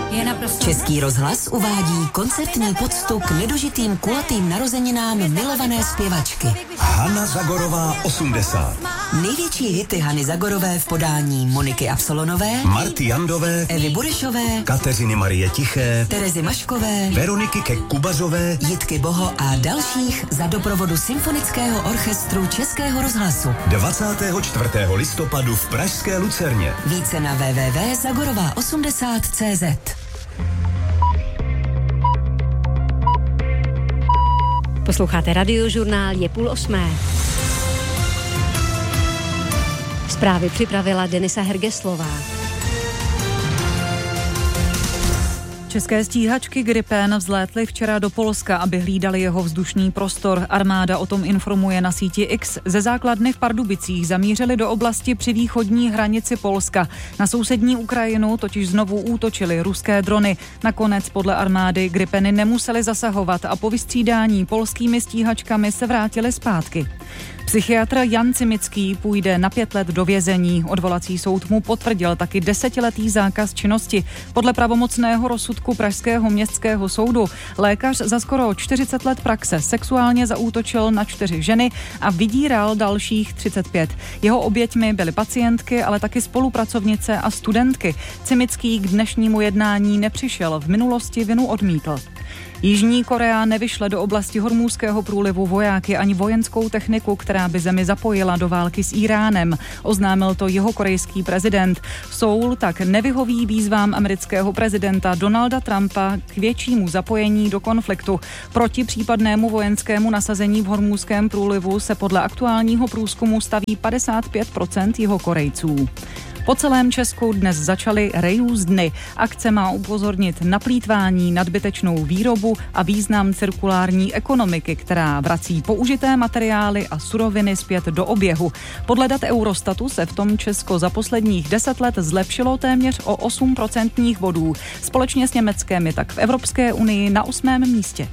Český rozhlas uvádí koncertní poctu k nedožitým kulatým narozeninám milované zpěvačky. Hana Zagorová 80. Největší hity Hany Zagorové v podání Moniky Absolonové, Marty Jandové, Evy Burešové, Kateřiny Marie Tiché, Terezy Maškové, Veroniky Kek-Kubazové, Jitky Boho a dalších za doprovodu Symfonického orchestru Českého rozhlasu. 24. listopadu v pražské Lucerně. Více na www.zagorová80.cz. Posloucháte Radiožurnál, je 7:30. Zprávy připravila Denisa Hergeslová. České stíhačky Gripen vzlétly včera do Polska, aby hlídali jeho vzdušný prostor. Armáda o tom informuje na síti X. Ze základny v Pardubicích zamířili do oblasti při východní hranici Polska. Na sousední Ukrajinu totiž znovu útočily ruské drony. Nakonec podle armády Gripeny nemuseli zasahovat a po vystřídání polskými stíhačkami se vrátili zpátky. Psychiatr Jan Cimický půjde na 5 let do vězení. Odvolací soud mu potvrdil taky 10letý zákaz činnosti. Podle pravomocného rozsudku Pražského městského soudu lékař za skoro 40 let praxe sexuálně zaútočil na 4 ženy a vydíral dalších 35. Jeho oběťmi byly pacientky, ale taky spolupracovnice a studentky. Cimický k dnešnímu jednání nepřišel, v minulosti vinu odmítl. Jižní Korea nevyšle do oblasti Hormúzského průlivu vojáky ani vojenskou techniku, která by zemi zapojila do války s Íránem. Oznámil to jihokorejský prezident. Soul tak nevyhoví výzvám amerického prezidenta Donalda Trumpa k většímu zapojení do konfliktu. Proti případnému vojenskému nasazení v Hormúzském průlivu se podle aktuálního průzkumu staví 55% jihokorejců. Po celém Česku dnes začaly reuse dny. Akce má upozornit na plýtvání, nadbytečnou výrobu a význam cirkulární ekonomiky, která vrací použité materiály a suroviny zpět do oběhu. Podle dat Eurostatu se v tom Česko za posledních 10 let zlepšilo téměř o 8% bodů. Společně s Německem je tak v Evropské unii na 8. místě.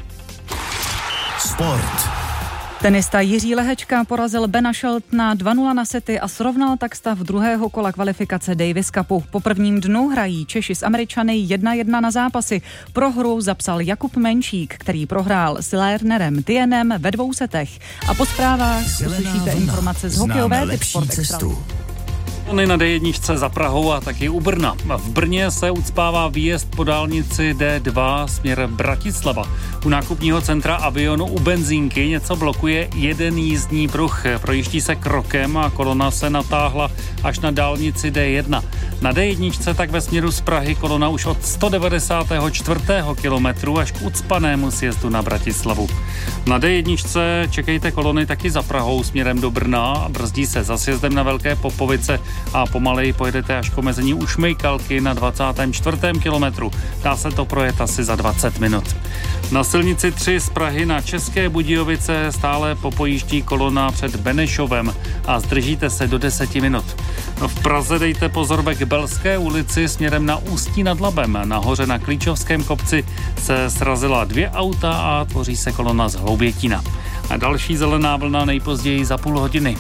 Sport. Tenista Jiří Lehečka porazil Bena Sheltona 2-0 na sety a srovnal tak stav druhého kola kvalifikace Davis Cupu. Po prvním dnu hrají Češi s Američany 1-1 na zápasy. Prohru zapsal Jakub Menšík, který prohrál s Lernerem Tienem ve 2 setech. A po zprávách uslyšíte informace z hokejové Tipsport Extraly. Na D1 za Prahou a taky u Brna. V Brně se ucpává výjezd po dálnici D2 směr Bratislava. U nákupního centra Avionu u benzínky něco blokuje jeden jízdní pruh. Projíždí se krokem a kolona se natáhla až na dálnici D1. Na D1 tak ve směru z Prahy kolona už od 194. kilometru až k ucpanému sjezdu na Bratislavu. Na D1 čekejte kolony taky za Prahou směrem do Brna. Brzdí se za sjezdem na Velké Popovice a pomaleji pojedete až k omezení u Šmejkalky na 24. kilometru. Dá se to projet asi za 20 minut. Na silnici 3 z Prahy na České Budějovice stále popojíždí kolona před Benešovem a zdržíte se do 10 minut. V Praze dejte pozor k Belské ulici směrem na Ústí nad Labem. Nahoře na Klíčovském kopci se srazila 2 auta a tvoří se kolona z Hloubětína. A další zelená vlna nejpozději za půl hodiny.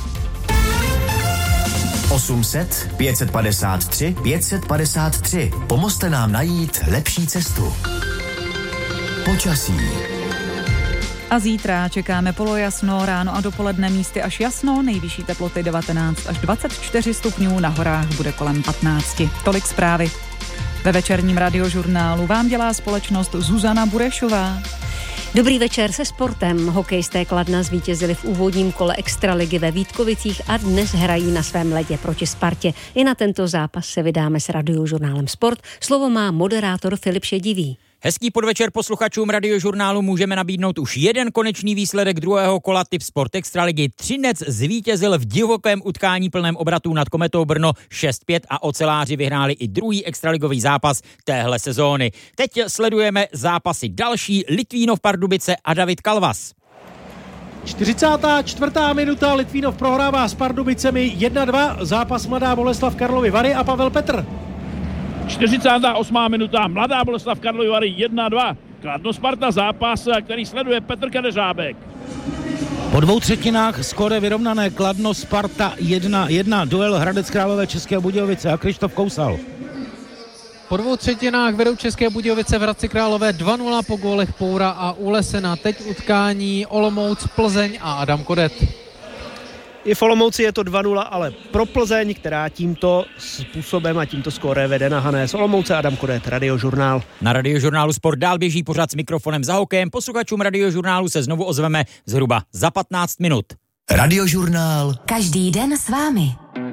800 553 553. Pomozte nám najít lepší cestu. Počasí. A zítra čekáme polojasno, ráno a dopoledne místy až jasno, nejvyšší teploty 19 až 24 stupňů, na horách bude kolem 15. Tolik zprávy. Ve večerním radiožurnálu vám dělá společnost Zuzana Burešová. Dobrý večer se sportem. Hokejisté Kladna zvítězili v úvodním kole extraligy ve Vítkovicích a dnes hrají na svém ledě proti Spartě. I na tento zápas se vydáme s radiožurnálem Sport. Slovo má moderátor Filip Šedivý. Hezký podvečer posluchačům radiožurnálu, můžeme nabídnout už jeden konečný výsledek druhého kola Tipsport Extraligy. Třinec zvítězil v divokém utkání plném obratů nad Kometou Brno 6-5 a oceláři vyhráli i druhý extraligový zápas téhle sezóny. Teď sledujeme zápasy další: Litvínov Pardubice a David Kalvas. 44. minuta, Litvínov prohrává s Pardubicemi 1-2, zápas Mladá Boleslav Karlovy Vary a Pavel Petr. 48. minuta, Mladá Boleslav Karlovy Vary 1-2. Kladno Sparta, zápas, který sleduje Petr Kadeřábek. Po 2/3 skóre vyrovnané, Kladno Sparta 1-1. Duel Hradec Králové České Budějovice a Krištof Kousal. Po 2 třetinách vedou České Budějovice v Hradci Králové 2-0 po gólech Poura a Ulesena. Teď utkání Olomouc, Plzeň a Adam Kodet. I v Olomouci je to 2-0, ale pro Plzeň, která tímto způsobem a tímto skóre vede na Hané. Z Olomouce Adam Kodet, Radiožurnál. Na Radiožurnálu Sport dál běží pořad s mikrofonem za hokejem. Posluchačům Radiožurnálu se znovu ozveme zhruba za 15 minut. Radiožurnál. Každý den s vámi.